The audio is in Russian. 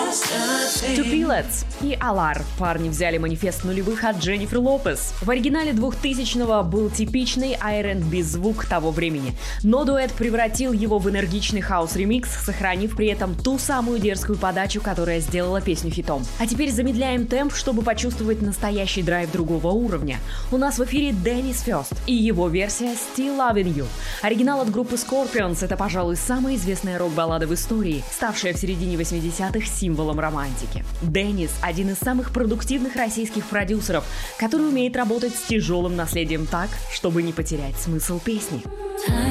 Two Pilots и Алар. Парни взяли манифест нулевых от Дженнифер Лопес. В оригинале 2000-го был типичный R&B звук того времени, но дуэт превратил его в энергичный хаус-ремикс, сохранив при этом ту самую дерзкую подачу, которая сделала песню хитом. А теперь замедляем темп, чтобы почувствовать настоящий драйв другого уровня. У нас в эфире Dennis First и его версия Still Loving You. Оригинал от группы Scorpions — это, пожалуй, самая известная рок-баллада в истории, ставшая в середине 80-х символом романтики. Деннис — один из самых продуктивных российских продюсеров, который умеет работать с тяжелым наследием так, чтобы не потерять смысл песни.